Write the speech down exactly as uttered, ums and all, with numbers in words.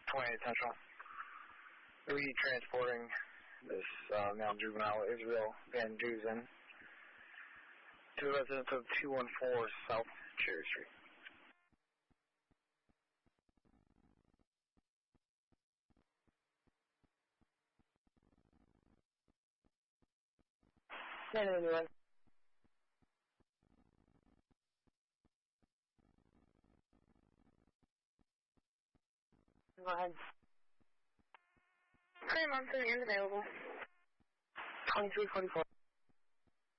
twenty-eight Central. Re-transporting this uh, now juvenile Israel Van Duzen to the residence of two one four South Cherry Street. ten anyone. Go ahead. Claim on is available. twenty-three forty-four.